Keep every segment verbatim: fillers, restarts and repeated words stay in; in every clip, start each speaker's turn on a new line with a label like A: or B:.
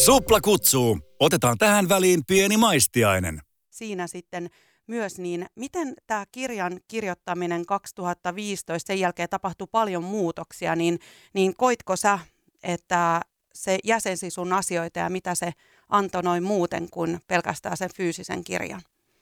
A: Supla kutsuu. Otetaan tähän väliin pieni maistiainen.
B: Siinä sitten myös, niin miten tämä kirjan kirjoittaminen kaksituhattaviisitoista, sen jälkeen tapahtui paljon muutoksia, niin, niin koitko sä, että se jäsensi sun asioita ja mitä se antoi noin muuten kuin pelkästään sen fyysisen kirjan?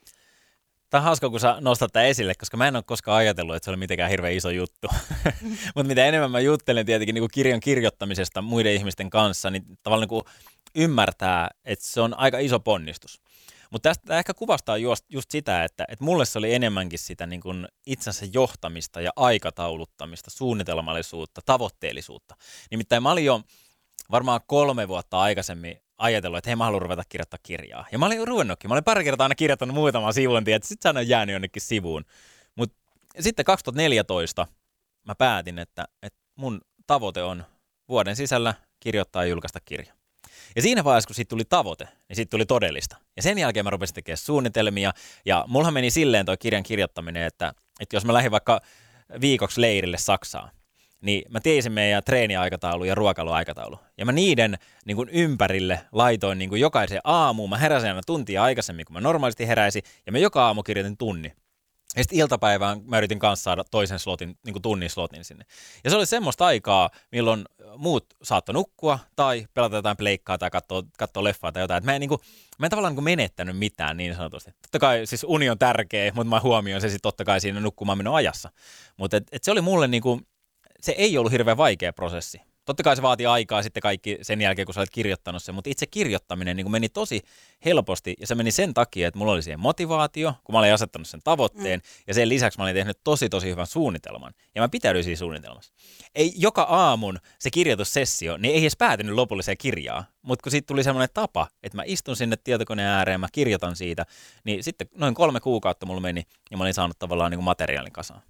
C: Tämä on hauska, kun sä nostat tämän esille, koska mä en ole koskaan ajatellut, että se oli mitenkään hirveän iso juttu. Mutta mitä enemmän mä juttelen tietenkin niin kuin kirjan kirjoittamisesta muiden ihmisten kanssa, niin tavallaan niin kuin ymmärtää, että se on aika iso ponnistus. Mutta tästä ehkä kuvastaa just, just sitä, että, että mulle se oli enemmänkin sitä niin kuin itsensä johtamista ja aikatauluttamista, suunnitelmallisuutta, tavoitteellisuutta. Nimittäin mä olin jo varmaan kolme vuotta aikaisemmin ajatellut, että hei, mä haluan ruveta kirjoittaa kirjaa. Ja mä olin ruvennutkin. Mä olin pari kertaa aina kirjoittanut muutaman sivun, että sitten se on jäänyt jonnekin sivuun. Mutta sitten kaksituhattaneljätoista mä päätin, että, että mun tavoite on vuoden sisällä kirjoittaa ja julkaista kirja. Ja siinä vaiheessa, kun siitä tuli tavoite, niin siitä tuli todellista. Ja sen jälkeen mä rupesin tekemään suunnitelmia. Ja mullahan meni silleen toi kirjan kirjoittaminen, että, että jos mä lähdin vaikka viikoksi leirille Saksaan, niin mä tiesin meidän treeniaikataulu ja ruokailuaikataulu. Ja mä niiden niin kuin ympärille laitoin niin kuin jokaisen aamuun. Mä heräsin aina tuntia aikaisemmin, kun mä normaalisti heräisin. Ja mä joka aamu kirjoitin tunni. Ja sitten iltapäivään mä yritin kanssa saada toisen slotin, niin kuin tunnin slotin sinne. Ja se oli semmoista aikaa, milloin muut saattoi nukkua tai pelata jotain pleikkaa tai katsoa, katsoa leffaa tai jotain. Et mä en, niin kuin, mä en tavallaan niin kuin menettänyt mitään niin sanotusti. Totta kai siis uni on tärkeä, mutta mä huomioin se sitten totta kai siinä nukkumaan menon ajassa. Mutta et, et se oli mulle niin kuin, se ei ollut hirveän vaikea prosessi. Totta kai se vaatii aikaa sitten kaikki sen jälkeen, kun sä olet kirjoittanut sen, mutta itse kirjoittaminen niin kuin meni tosi helposti ja se meni sen takia, että mulla oli siihen motivaatio, kun mä olin asettanut sen tavoitteen mm. ja sen lisäksi mä olin tehnyt tosi tosi hyvän suunnitelman ja mä pitäydyin siinä suunnitelmassa. Ei joka aamun se kirjoitussessio, niin ei edes päätynyt lopulliseen kirjaan, mutta kun siitä tuli semmoinen tapa, että mä istun sinne tietokoneen ääreen, mä kirjoitan siitä, niin sitten noin kolme kuukautta mulla meni ja mä olin saanut tavallaan niin kuin materiaalin kasaan.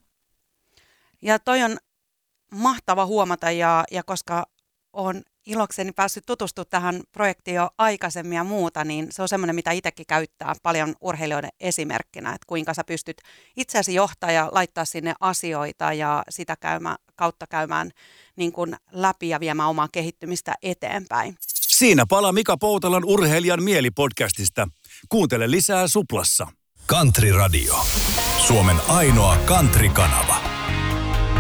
B: Ja toi on mahtava huomata ja, ja koska olen ilokseni päässyt tutustumaan tähän projektiin jo aikaisemmin ja muuta, niin se on semmoinen, mitä itsekin käyttää paljon urheilijoiden esimerkkinä, että kuinka sä pystyt itseäsi johtaa ja laittaa sinne asioita ja sitä käymä, kautta käymään niin kuin läpi ja viemään omaa kehittymistä eteenpäin.
A: Siinä pala Mika Poutalan Urheilijan mieli-podcastista. Kuuntele lisää Suplassa.
D: Country Radio. Suomen ainoa country-kanava.